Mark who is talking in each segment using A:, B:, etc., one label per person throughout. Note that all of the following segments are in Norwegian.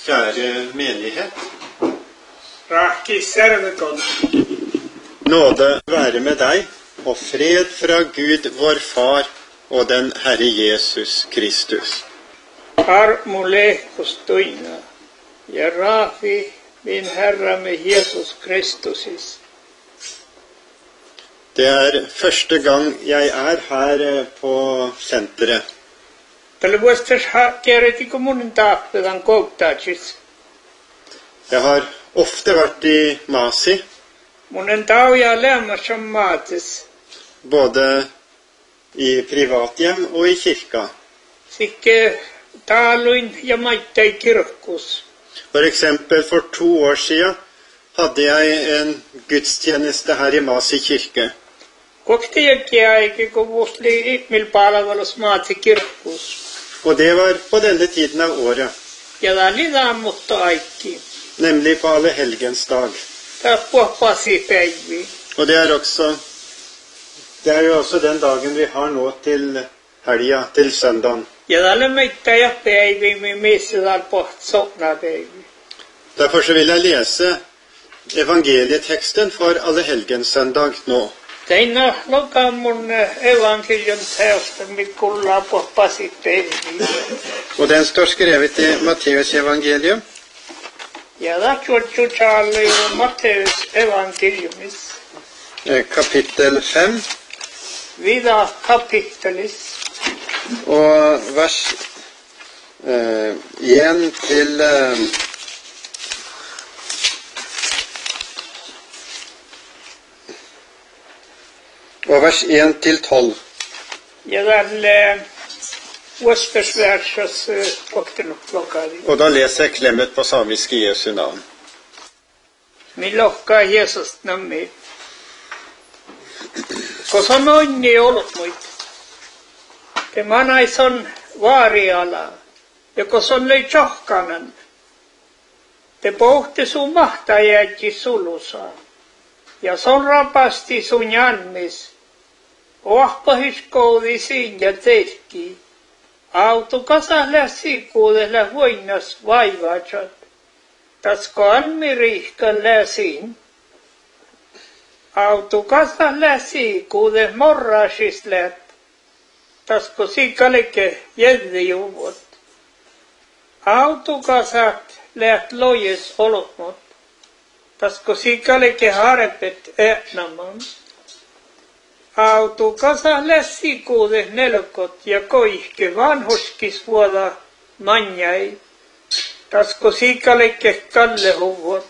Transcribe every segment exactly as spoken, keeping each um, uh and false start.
A: Kjære menighet.
B: Rahki servekon.
A: Nåde være med deg, og fred fra Gud vår Far og den Herre Jesus Kristus.
B: Armole kostuina. Ja rafi min Herre med Jesus Kristus.
A: Det er første gang jeg er her på senteret. Jeg har ofte vært i Masi, både i privathjem og i kirka. For eksempel for to år siden hadde jeg en gudstjeneste her i Masi kirke. Og det var på denne tiden av året, nemlig på Allehelgensdag. Og det er også det er jo også den dagen vi har nå til helga, til søndagen. Derfor så vil jeg lese evangelieteksten for Allehelgenssøndag nå.
B: Teina lokamun evangelion teosta mikulla popasitevi.
A: Og den står skrevet i Matteus evangelium.
B: Ja, da chuchu charle i Matteus evangeliumis.
A: Kapittel fem.
B: Vida kapitelis.
A: Og vers eh, én til eh, og vers én til tolv.
B: Ja, da Westersversos oktenopplokari.
A: Og da leser jeg klemmet på samisk i Jesu navn.
B: Min lokka Jesus nammi. Koska noin ei ollut muita. Te manaison vaariala, ja koska on löi tjohkanan. Te pohti sun mahtajääki sulusa, ja son rapasti sun janmis. Oahpahiskoudi siin ja tehki. Autukasa läsikuudella voinnas vaivatsat. Tasko anmirihka läsin. Autukasa läsikuude morrasis lät. Tasko sikaleke jädjuvot. Autukasat lät lojes olotmot. Tasko sikaleke harpet äänamam. Autukasa läsikuude nelkot ja koihke vanhuskis vuoda manjai. Tasko sikaleke kallehuvot.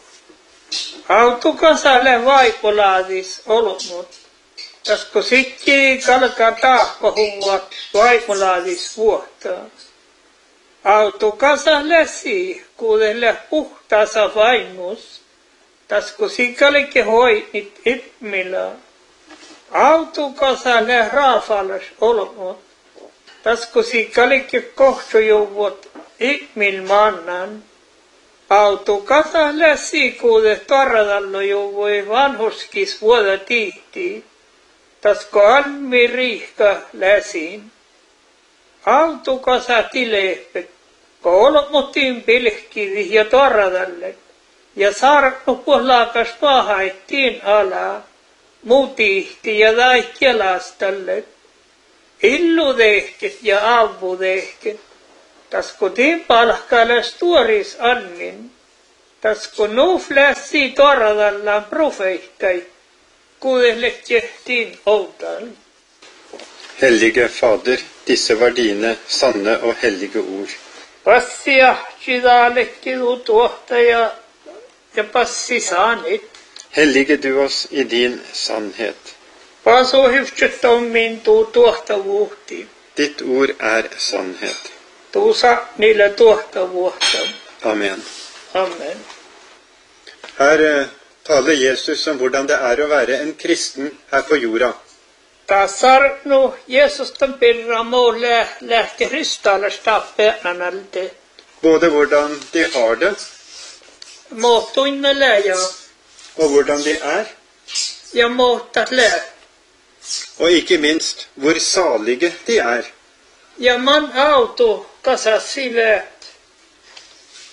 B: Autukasa lä vaipolaadis olotmot. Tasko sikki kalka taahpahuvat vaipolaadis vuotaa. Autukasa läsi kuude lä puhtaasa vaimus. Tasko sikaleke hoinit ipmila. Autukasa lä raafalas olmot. Tasko sikaleke kohtojuvot ipmil mannan. Autukasa lä sikuude torradallo juvoi vanhuskis vuoda tiihti. Tasko almi riihka läsin. Autukasa tilehpet. Ko olmotin pilhkidi ja torradalle. Ja saarnu puhlaakas pahaittiin alaa. Muutihti ja daihkelastalle. Illudehket ja avudehket. Tasko timpalhkalas tuoris annin. Tasko nuuflässi torradallaan profeittai. Kuudellet jehtiin outal.
A: Hellige Fader, disse var dine sanne og hellige ord.
B: Passia chidalekki tuohta ja, ja passi saanit.
A: Hellige du oss i din sannhet.
B: Paso hyftsetta min tuu tuohtavuuhti.
A: Ditt ord er sannhet.
B: Tuusa niillä tuohtavuuhta.
A: Amen.
B: Amen.
A: Her taler Jesus om hvordan det er å være en kristen her på jorda.
B: Tasar nu Jesus den pirra måle lähti ristalasta peänanalte.
A: Både hvordan de har det,
B: Måtuinne läjä
A: og hvordan de er,
B: ja måtat lä.
A: og ikke minst hvor salige de er.
B: Ja man auto kasassi läät.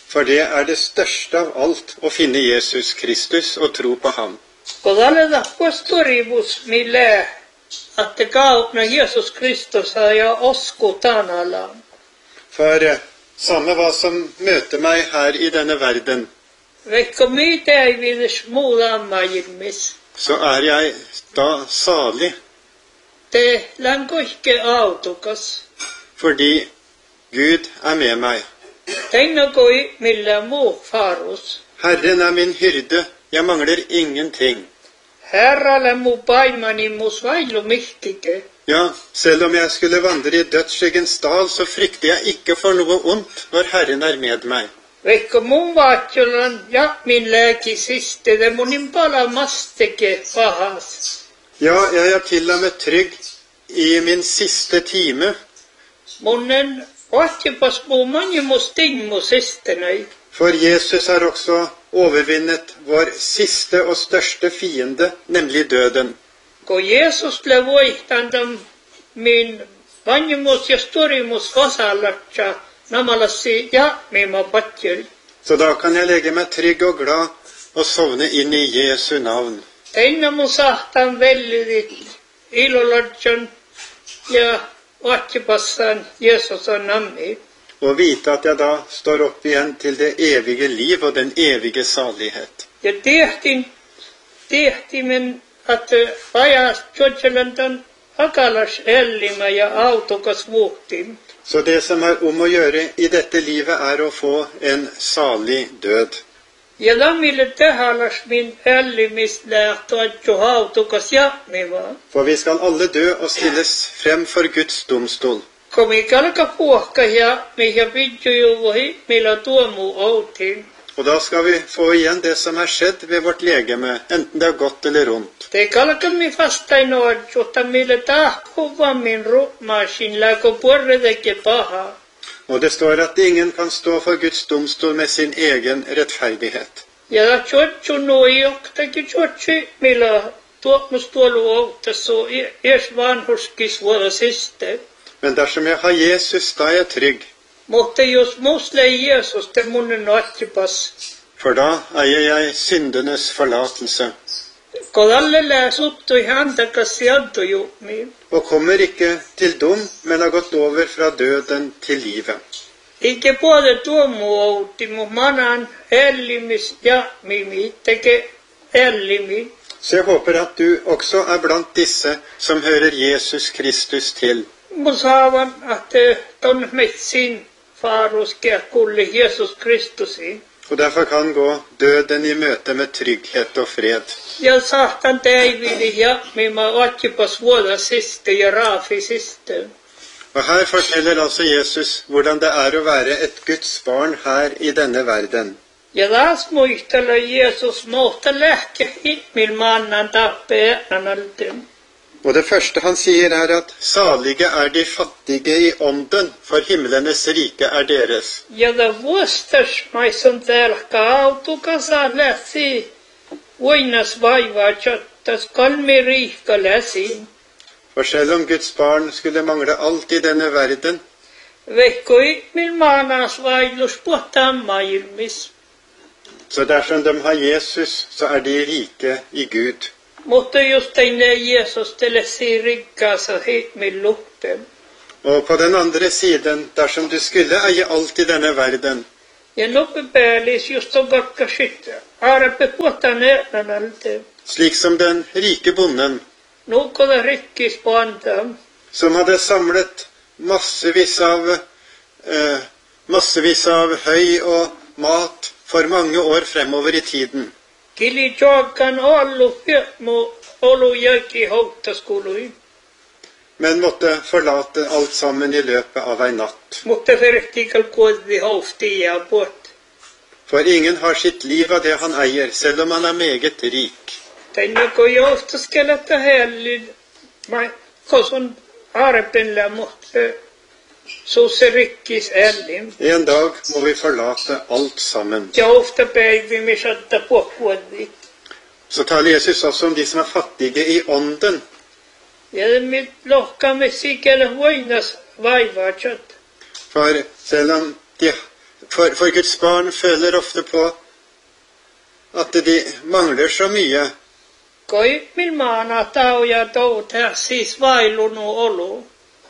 A: For det er det største av alt å finne Jesus Kristus og tro på ham.
B: Kodaleda postoribus mille att det kaupna Jesus Kristus ja osko tanala.
A: For eh, samme hva som møter meg her i denne verden,
B: Vaikka mitä ei vides muuta maailmis.
A: så er jeg da salig,
B: Te lankoikke autokas.
A: fordi Gud er med meg.
B: Teina koi millä muu farus.
A: Herren er min hyrde, jeg mangler ingenting.
B: Herralle mu paimani mu svailu mihtike.
A: Ja, selv om jeg skulle vandre i dødsskyggens dal, så frykter jeg ikke for noe ondt når Herren er med meg.
B: Vaikka mun vaatjolan ja min lääki siste de munin pala masteke pahas.
A: Ja, jeg er til og med trygg i min siste time,
B: Munnen vaatjepas mu mani mu sting mu sistenai.
A: for Jesus har også overvinnet vår siste og største fiende, nemlig døden.
B: Ko Jeesus le voihtantam min vanjimus ja storimus vasalatsa namalassi ja mima patjel.
A: Så da kan jeg legge meg trygg og glad og sovne inn i Jesu navn.
B: Teina mu sahtan vellidit ilolatsan ja vaatjepassan Jeesus on nammi.
A: Og vite at jeg da står opp igjen til det evige liv og den evige salighet.
B: Ja tehtin, tehtimen, att vajas tjotselantan akalas ellima ja autokas muhtin.
A: Så det som er om å gjøre i dette livet er å få en salig død.
B: Ja lammille tehalas min ellimis lähto atjo autokas jahmiva.
A: For vi skal alle dø og stilles frem for Guds domstol.
B: Komi kalka puhka ja mikä pidjujuvuhi millä tuomu outin.
A: Og da skal vi få igjen det som er skjedd ved vårt legeme, enten det er godt eller ondt.
B: Te kalka mi vastaino atjota millä tahkuva min ruhmasin lako puorredeke paha.
A: Og det står at ingen kan stå for Guds domstol med sin egen rettferdighet.
B: Ja da tjotju noi joktaki tjotsi millä tuomus tuolu outas so es vanhuskis vuoda siste.
A: Men dersom jeg har Jesus, da er jeg trygg.
B: Mutta jos musle Jeesus te munnen atjipas.
A: For da eier jeg syndenes forlatelse,
B: Kodalle läsuttu hantakas jaddojuhmiin.
A: og kommer ikke til dom, men har gått over fra døden til livet.
B: Ikke både tuomu outi mu manan ellimis ja mimi teke ellimi.
A: Så jeg håper at du også er blant disse som hører Jesus Kristus til.
B: Musaavan att ton metsin faruske kulli Jeesus Kristusin.
A: Og derfor kan gå døden i møte med trygghet og fred.
B: Ja sahtan teivili ja mima atjipas vuoda siste ja raafi siste.
A: Og her forteller altså Jesus hvordan det er å være et Guds barn her i denne verden.
B: Ja taas muistella Jeesus mohta lähke ihmil mannan tappee analten.
A: Og det første han sier er at salige er de fattige i ånden, for himlenes rike er deres.
B: Ja da vuostas maison telka autukasa läsi voinas vaivaa tjottas kolmi riihka läsin.
A: For selv om Guds barn skulle mangle alt i denne verden,
B: Veikko ihmil maanas vailus puhtaan maailmis.
A: så dersom de har Jesus, så er de rike i Gud.
B: Mutta jos teille Jeesus teille si rikkaansa ihmil luhten.
A: Og på den andre siden, dersom du skulle eie alt i denne verden,
B: Ja loppupelis just on kakka sitten. Aarappe puhtaan eänanalte.
A: slik som den rike bonden,
B: Nuukola rikkis poantam.
A: som hadde samlet massevis av, eh, massevis av høy og mat for mange år fremover i tiden.
B: Kili tjookan ollu hyömu olu jäki houtaskului.
A: Men måtte forlate alt sammen i løpet av ei natt.
B: Mutta vertikal kuotti houfti ja puot.
A: For ingen har sitt liv av det han eier, selv om han er meget rik.
B: Tänne ko joustaskeletta hellin. Mai koson aarepinla mutta suusse rikkis ellin.
A: En dag må vi forlate alt sammen.
B: Joufta päivi misatta puokkuotti.
A: Så taler Jesus også om de som er fattige i ånden.
B: Ja mit lohkaamme sikelle voinas vaivaa tjot.
A: For selv om de For, for Guds barn føler ofte på at de mangler så mye.
B: Koi milmaana tauja touta siis vailunu olu.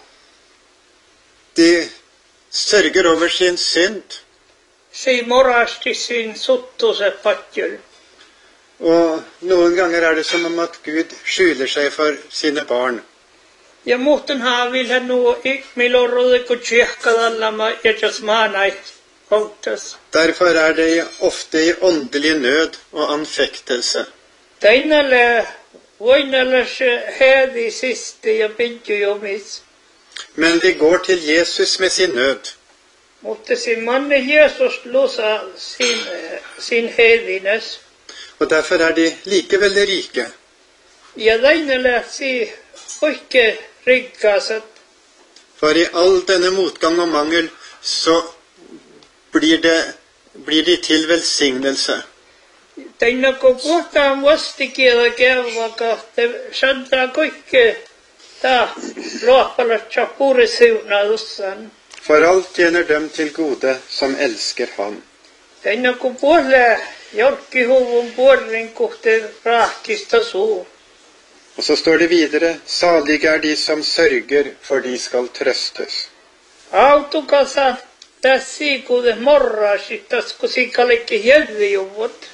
A: De sørger over sin synd.
B: Si morasti sin suttuse patjul.
A: Og noen ganger er det som om at Gud skjuler seg for sine barn.
B: Ja muuten haa vilha nuo ikmilorrude ku tjehkadallama etjas maanai houtas.
A: Derfor er de ofte i åndelig nød og anfektelse.
B: Tainale voinallas heedi sisti ja pidjujomis.
A: Men de går til Jesus med sin nød.
B: Mutta sin manne Jesus lusa sin, sin heedines.
A: Og derfor er de likevel rike.
B: Ja tainale si poikke rikkasat.
A: For i all denne motgang og mangel så blir, det, blir de til velsignelse.
B: Taina ko puhutaan vastikielä kervaka, te santaa koikke ta luoppalatsa purisiunadussan.
A: For alt tjener dem til gode som elsker ham.
B: Taina ko puhutaan jorkkihuvun puorin kohti rahkista suu.
A: Og så står det videre, salige er de som sørger, for de skal trøstes.
B: Autukasa tässä kuude morraasittas, kun sikallekke jälvijuvut.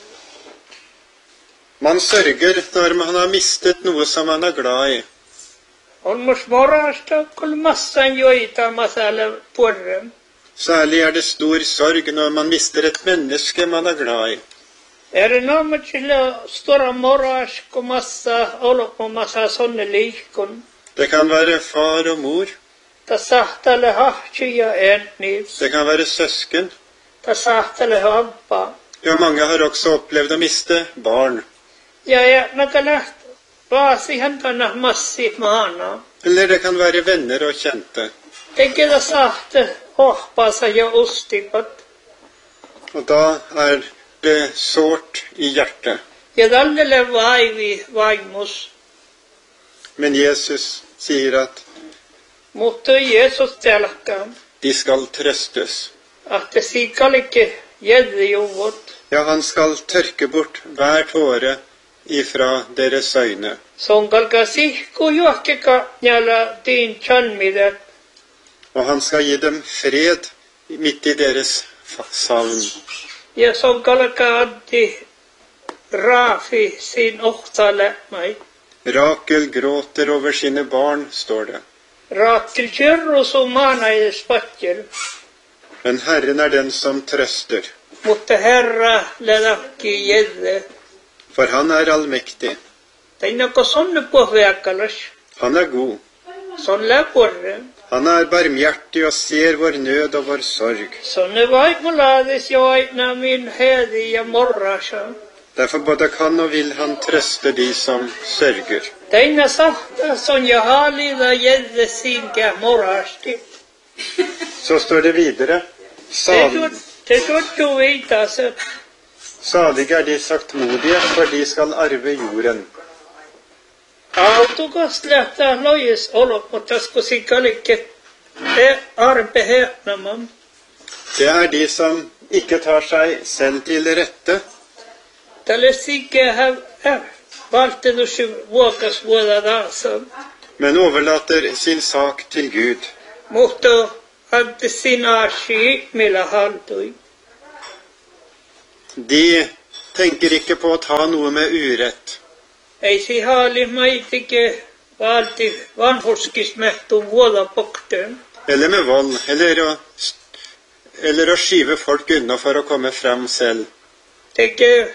A: Man sørger når man har mistet noe som man er glad i.
B: On mus morraasta, kun massan joita masalla puorem.
A: Særlig er det stor sorg når man mister et menneske man er glad i.
B: Er det noe til stora morraas, kun massa olko massa sonne liikun.
A: Det kan være far og mor.
B: Ta sahtale hahti ja enni.
A: Det kan være søsken.
B: Ta sahtale habba.
A: Ja, mange har også opplevd å miste barn.
B: Ja, ja, nakaläht vaasi hantana massi maana.
A: Eller det kan være venner og kjente.
B: Tekeda sahte hohpasa ja ustipat.
A: Og da er det sårt i hjertet.
B: Ja dallele vaivi vaimus.
A: Men Jesus sier at
B: Mutta Jesus telkka.
A: de skal trøstes.
B: At det sikalikke jälvijuvut.
A: Ja, han skal tørke bort hver tåre ifra deres øyne.
B: Sonkalka sihku juokkeka njala tiin chanmidet.
A: Og han skal gi dem fred midt i deres savn.
B: Ja sonkalka addi Rafi sin ohtale mai.
A: Rakel gråter over sine barn, står det.
B: Rakel kyrrus og maanaides patjel.
A: Men Herren er den som trøster,
B: Mutta Herra ledakki jedde.
A: for han er allmektig.
B: Tainako sonne pohveakalas.
A: Han er god.
B: Son läpurre.
A: Han er barmhjertig og ser vår nød og vår sorg.
B: Sonne vaikmulades jo aina min heedi ja morrasa.
A: Derfor både kan og vil han trøste de som sørger.
B: Taina sahta son ja halida jedde sinkä morasti.
A: Så står det videre, Sal,
B: Te tuttu viitaset.
A: salige er de saktmodige, for de skal arve jorden.
B: Autukas lähtää lois olot, mutta kun sikalikke te arpe hehnamam.
A: Det er de som ikke tar seg selv til rette,
B: Tälle sikke have valtetusi vuokas vuoda taasa.
A: men overlater sin sak til Gud.
B: Mutta hadde sinasi millä haltui.
A: De tenker ikke på å ta noe med urett.
B: Ei si haali maitike valti vanhurskismettu vuoda pokten.
A: Eller med vold, eller å, eller å skyve folk unna for å komme frem selv.
B: Teke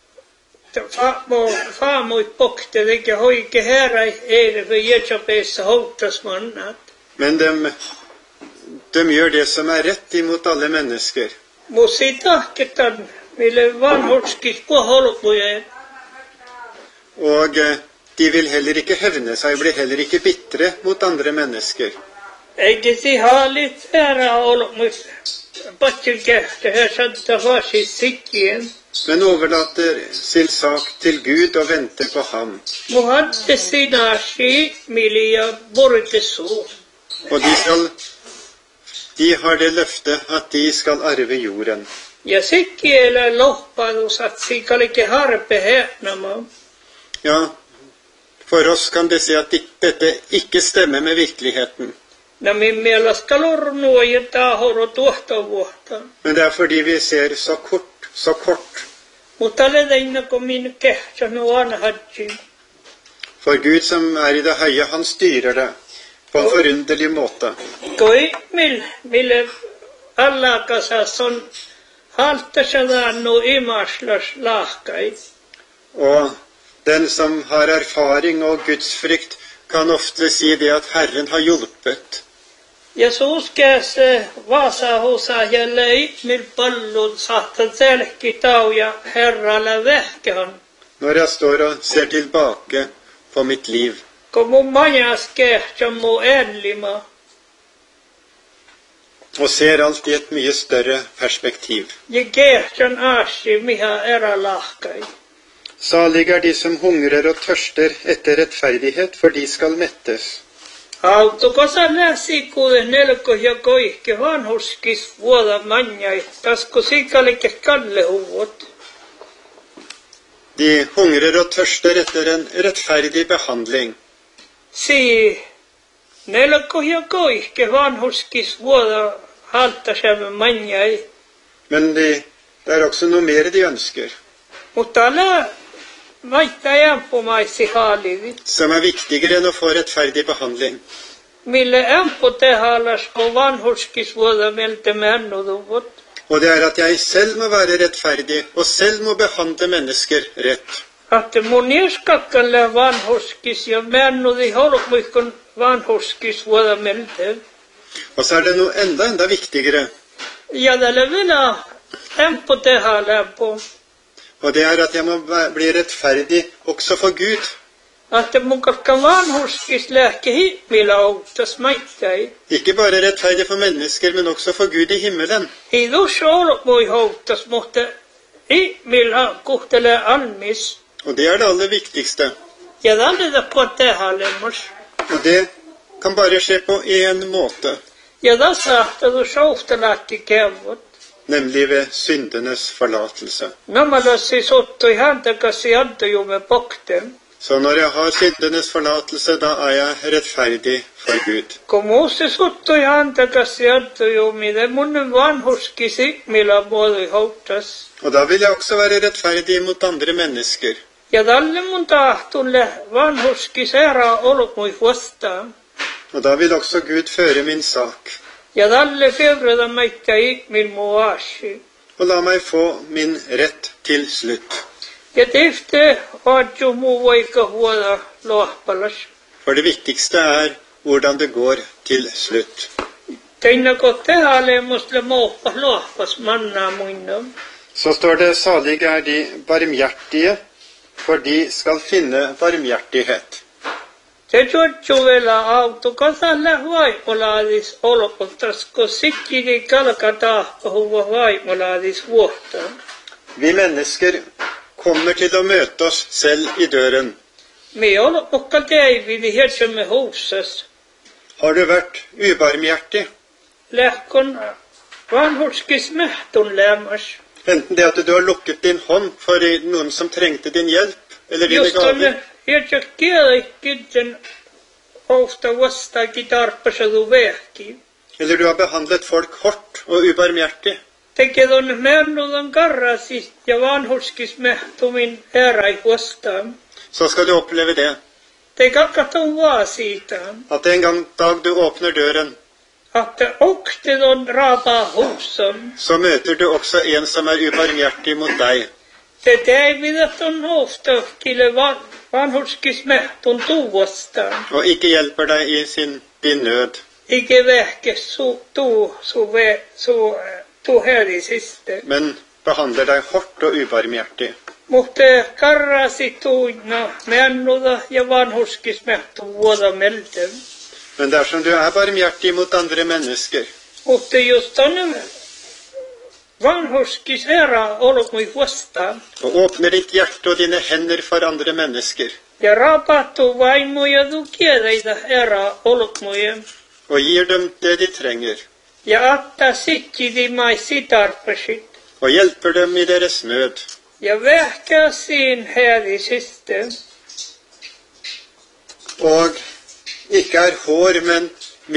B: faamuit pokte, teke hoike herai eire for jetsapeissa houtasmannat.
A: Men de, de gjør det som er rett imot alle mennesker.
B: Musi tahketan, mille vanhurskis puholpujen.
A: Og eh, de vil heller ikke hevne seg, blir heller ikke bitre mot andre mennesker.
B: Eikä si haalit ära ollut, mutta patsilkähtä he saattaa vaasia sikkien.
A: Men overlater sin sak til Gud og venter på ham.
B: Muhatte sinasi milia bortesu.
A: Og de skal de har det løftet at de skal arve jorden.
B: Ja sikielä lohpaadusat sikalike harpe hehnama.
A: Ja, for oss kan det si at dette ikke stemmer med virkeligheten.
B: Na min mielestä lornua ja tahoro tuohta vuotta.
A: Men det er fordi vi ser så kort, så kort.
B: Mutta ledeinna kun min kehtsanu anhadji.
A: For Gud som er i det høye, han styrer det på en forunderlig måte.
B: Koi mil, mille alla kasas on haltasadaan no imaslas lahkai.
A: Og den som har erfaring og gudsfrykt, kan ofte si det at Herren har hjulpet.
B: Ja suuskeas Vaasahusa ja lei mil pallun saatta selkitau ja herralla vähkään.
A: Når jeg står og ser tilbake på mitt liv,
B: Kun mun majas kehtsä mu ellima.
A: og ser alt i et mye større perspektiv.
B: Ja kehtsän aasi miha era lahkai.
A: Salig er de som hungrer og tørster etter rettferdighet, for de skal mettes.
B: Autokosa läsikuuden nelko ja koihke vanhuskis vuoda manjai, tasko sikalike kallehuvot.
A: De hungrer og tørster etter en rettferdig behandling.
B: Si nelko ja koihke vanhuskis vuoda haltasemme manjai.
A: Men de, det er også noe mer de ønsker,
B: Mutta älä maita jämpumaisi haalivit.
A: som er viktigere enn å få rettferdig behandling.
B: Mille ämpu tehalas ko vanhuskis vuoda melte mennuduvot.
A: Og det er at jeg selv må være rettferdig, og selv må behandle mennesker rett.
B: Att mun iskakkalle vanhuskis ja mennudi holmuikon vanhuskis vuoda melte.
A: Og så er det noe enda, enda viktigere,
B: Ja tälle vielä ämpu tehalämpu.
A: og det er at jeg må væ- bli rettferdig også for Gud.
B: Että mun kakka vanhuskis lähke himmillä auttas maittai.
A: Ikke bare rettferdig for mennesker, men også for Gud i himmelen.
B: Ei dus olmui houttas, mutta himmillä kuhtelee almis.
A: Og det er det aller viktigste.
B: Ja tälle på tehalemmus.
A: Og det kan bare skje på én måte,
B: Ja tässä du souhtelahti kevot.
A: nemlig ved syndenes forlatelse.
B: Namalassi sottui häntäkäsi antajumme pokten.
A: Så når jeg har syndenes forlatelse, da er jeg rettferdig for Gud.
B: Kun muussi sottui häntäkäsi antajummi, det mun vanhuskisi millä muodui houttas.
A: Og da vil jeg også være rettferdig mot andre mennesker.
B: Ja tälle mun tahtulle vanhuskis era olmui vastaan.
A: Og da vil også Gud føre min sak.
B: Ja tälle fevreda meitä ihmil muaasi.
A: Og la meg få min rett til slutt.
B: Ja tehte vaadju muu voika huoda lohpalas.
A: For det viktigste er hvordan det går til slutt.
B: Teinako tehalemusle mohpas lohpas manna muinnom.
A: Så står det, salige er de barmhjertige, for de skal finne barmhjertighet.
B: Se juotju vielä auto kasalle vaimolaadis olkotas, kun sikkini kalkataa huva vaimolaadis vuohtaan.
A: Vi mennesker kommer til å møte oss selv i døren.
B: Me olkokka teividi hietsemme huussas.
A: Har du vært ubarmhjertig?
B: Lähkon vanhurskis mehtun lämmas.
A: Enten det at du har lukket din hånd for noen som trengte din hjelp, eller dine
B: Just
A: gaver,
B: on hietsä kielikkiden ofta vastaakin tarppasadu vehki.
A: eller du har behandlet folk hardt og ubarmhjertig,
B: Tekee tuonne mennudan karrasi ja vanhurskis mehtumin eräi vastaan.
A: så skal du oppleve det.
B: Te kakatun vaan siitä,
A: At en gang dag du åpner døren,
B: että okti ton raapaa huusson.
A: så møter du også en som er ubarmhjertig mot deg.
B: Te teividat on ofta kille van, vanhurskis mehtun tuu vastaan.
A: Og ikke hjelper deg i sin, din nød.
B: Ikke vehke su, tuu, su, ve, su, tuu herisiste.
A: Men behandler deg hardt og ubarmhjertig.
B: Mutta karrasi tuina mennuda ja vanhurskis mehtun vuoda melten.
A: Men dersom du er barmhjertig mot andre mennesker,
B: Mutta just tonne vanhurskis era olmui vastaan.
A: og åpner ditt hjerte og dine hender for andre mennesker,
B: Ja raapattu vaimoja tu kieleitä era olmui.
A: og gir dem det de trenger,
B: Ja auttaa sikkidi maisi tarpeesit.
A: og hjelper dem i deres nød.
B: Ja vähkää siinä hädisistä.
A: Og ikke er hår, men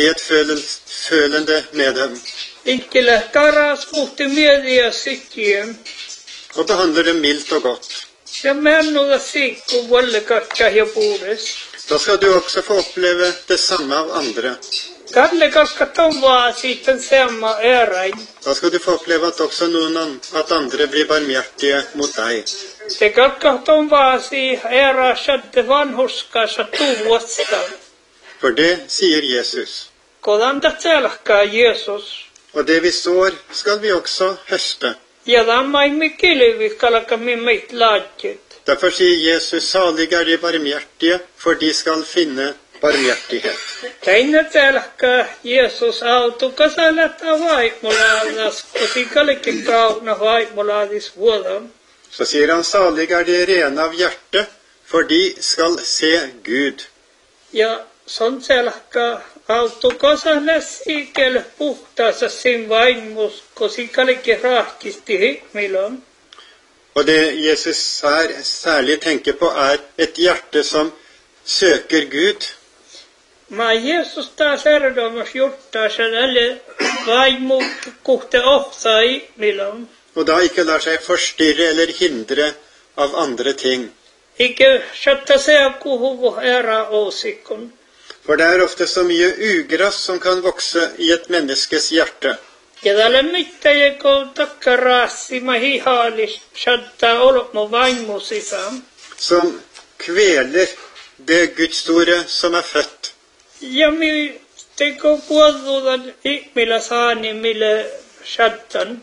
A: medfølende med dem.
B: Ikkele karas muhti miediä sikkiä.
A: Og behandler dem mildt og godt.
B: Ja mennuda sikku vollekakka ja puudes.
A: Da skal du også få oppleve det samme av andre.
B: Kalle kakka tomvaa sitten samma ärain.
A: Da skal du få oppleve at også noen an at andre blir barmhjertige mot deg.
B: Te kakka tomvaa si ära shadde vanhuskassa tuvuosta.
A: For det sier Jesus.
B: Kodanda tselakkaa Jesus.
A: Og det vi sår, skal vi også høste.
B: Ja dammain mi kilvi kalaka mi meit laadjet.
A: Derfor sier Jesus, salig er de barmhjertige, for de skal finne barmhjertighet.
B: Teina tselakkaa Jesus autukasalatta vaimolaadas, kosi kallekin kauna vaimolaadis vuodan.
A: Så sier han, salig er de rene av hjerte, for de skal se Gud.
B: Ja son tselakkaa autukasalas ikelle puhtaassa sin vaimus, kosi kallekin rahkisti hikmilon.
A: Og det Jesus her særlig tenker på, er et hjerte som søker Gud.
B: Ma Jesus taas erdomas juttaa sen alle vaimu kuhte ohtai milon.
A: Og da ikke lar seg forstyrre eller hindre av andre ting.
B: Ikke satta sea kuhuvu era åsikon.
A: For det er ofte så mye ugress som kan vokse i et menneskes hjerte.
B: Ja tälle mitään kun takkaraassi ma hihaalis satta olmo vaimu sisään.
A: Som kveler det Gudsordet som er født.
B: Ja mi teko puoltuudan ihmillä saani mille sattan.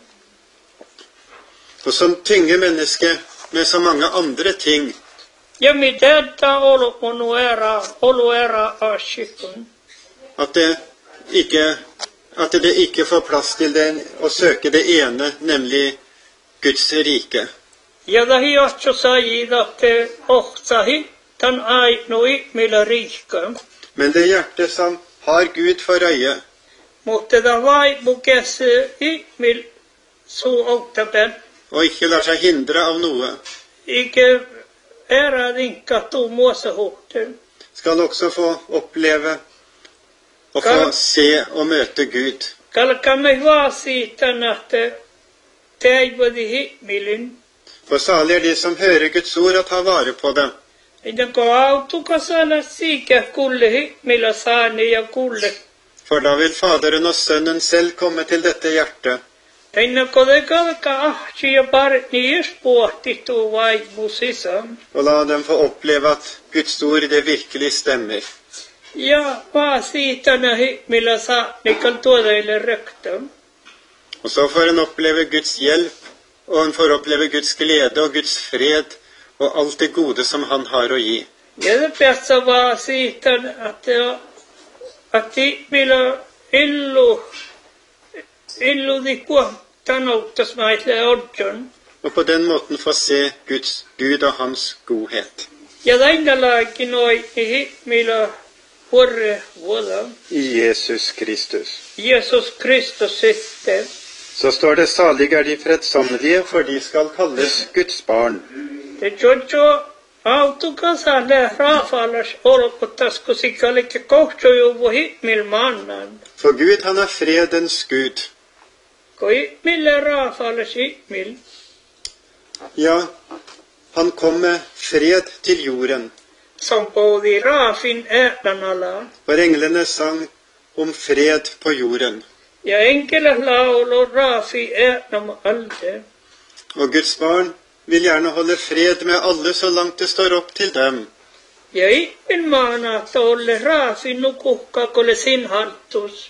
A: Og som tynger mennesket med så mange andre ting.
B: Ja mi tätä olmo nuera, oluera asikon.
A: At det ikke, at det ikke får plass til det å søke det ene, nemlig Guds rike.
B: Ja dahi otso sajida te ohtahi tan aino ihmillä riikka.
A: Men det hjerte som har Gud for øye,
B: Mutta da vaimu käsi ihmil suu ottapen.
A: og ikke lar seg hindre av noe,
B: Ikke ära rinka tuu muossa huhten.
A: skal også få oppleve og få se og møte Gud.
B: Kalkamme vaan siitä, että teivodi himmelin.
A: For salig er de som hører Guds ord og tar vare på det.
B: Ennen kuin autukasala siikä kulle himmellä saani ja kulle.
A: For da vil Faderen og Sønnen selv komme til dette hjertet,
B: Ennen kuin te kalka ahti ja parni jos pohti tuu vaimu sisään.
A: og la dem få oppleve at Guds ord det virkelig stemmer.
B: Ja vaan siitä na himmellä saani kan tuodaille röktam.
A: Og så får en oppleve Guds hjelp, og en får oppleve Guds glede og Guds fred, og alt det gode som han har å gi.
B: Ja te päässä vaan siitä, että että himmellä illu illu di kuohtanoutas maille odjon.
A: Og på den måten få se Guds Gud og hans godhet.
B: Ja tännälläkin noi himmellä Herre vuoda.
A: I Jesus Kristus.
B: Jesus Kristus sitten.
A: Så står det, salig er de fredsommelige, for de skal kalles Guds barn.
B: Te jojo autukasalle raafalas olkotas, kun sikälikin kohtojuvu himmel mannan.
A: For Gud, han er fredens Gud.
B: Kun himmelle raafalas himmel.
A: Ja, han kom med fred til jorden.
B: Som både raafin äärnala.
A: For englene sang om fred på jorden.
B: Ja enkele laulo raafi äärnam alde.
A: Og Guds barn vil gjerne holde fred med alle så langt det står opp til dem.
B: Ja himmel maana tolle raafin nukuhka kolle sin haltus.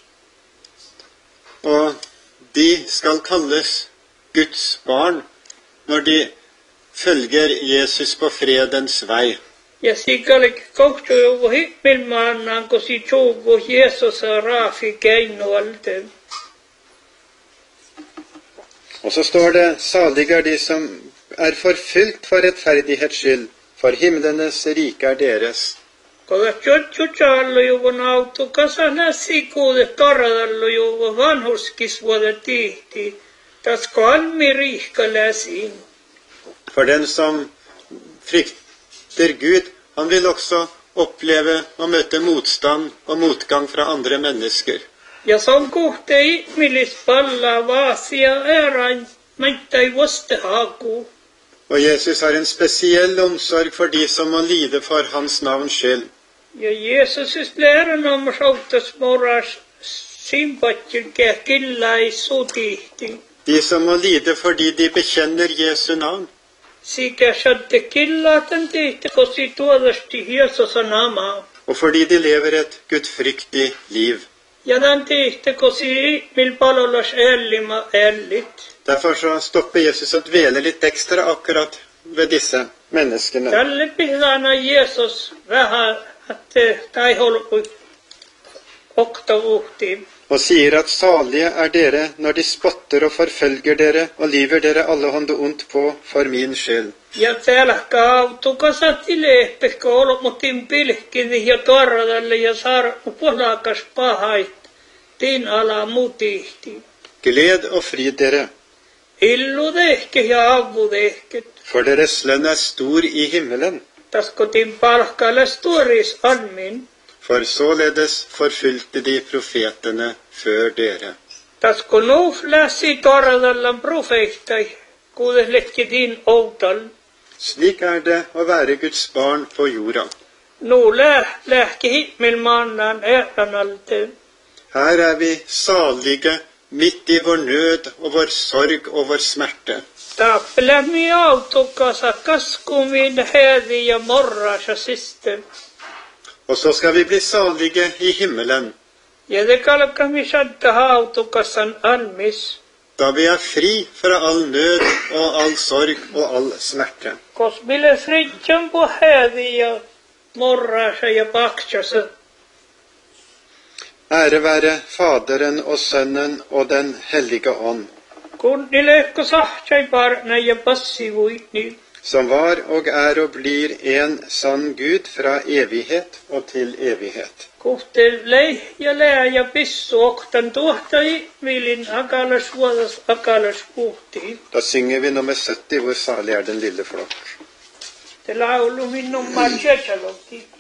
A: Og de skal kalles Guds barn når de følger Jesus på fredens vei.
B: Ja sikälikin kohtojuvu himmel maannan, kun si juvu Jeesus raafi keino alde.
A: Og så står det, salig er de som er forfulgt for rettferdighets skyld, for himlenes rike er deres.
B: Koda tjotjutjaallu juvun autokasana sikuude toradallu juvu vanhuskisvuode tihti. Tasko almi riihka läsin.
A: For den som frykter Gud, han vil også oppleve å møte motstand og motgang fra andre mennesker.
B: Ja som kohte ihmillispalla vaasia eran maittai voste haku.
A: Og Jesus har en spesiell omsorg for de som må lide for hans navns skyld.
B: Ja Jeesus läärän om sautas moras simpatjil killa i sutihti.
A: De som må lide fordi de bekjenner Jesu navn.
B: Sikä satte killatan tihti kosi tuodasti Jeesusa nama.
A: Og fordi de lever et gudfryktig liv.
B: Ja den tihti kosi mil palolas ellima ellit.
A: Derfor så stopper Jesus og dveler litt ekstra akkurat ved disse menneskene.
B: Tälle pihana Jeesus vähän att tai holpu oktavuhti.
A: Og sier at salige er dere når de spotter og forfølger dere og lyver dere allehånde ondt på for min skyld.
B: Ja täällä kautukasat ilepehkä olmutin pilkkivi ja torradalle ja saar upolakas pahait. Tin ala mutihti.
A: Gled og fri dere,
B: Illudehke ja avudehket.
A: for deres lønn er stor i himmelen.
B: Tasko tin palkkalle storis anmin.
A: For således forfulgte de profetene før dere.
B: Tasko nuuf läsi torradallan profeittai. Kuudes lekki tin outal.
A: Slik er det å være Guds barn på jorda.
B: Nu lää lähki himmelmannan ääranalte.
A: Her er vi salige midt i vår nød og vår sorg og vår smerte.
B: Tappelemme autokasa kaskumin hädi ja morrasa siste.
A: Og så skal vi bli salige i himmelen,
B: Ja det kalkami sadda autokasan almis.
A: da vi er fri fra all nød og all sorg og all smerte.
B: Kos mille fridjan på hädi ja morrasa ja paksasa.
A: Ære være Faderen og Sønnen og Den hellige ånd,
B: Kun nilekko sahtsai parna ja passivuitni.
A: som var og er og blir en sann Gud fra evighet og til evighet.
B: Kohte lei ja lää ja pissu oktan tuohtai vilin akalas vuodas akalas puhti.
A: Da synger vi nummer sytti, hvor salig er den lille flokk.
B: Te laulu minun marjatalotti.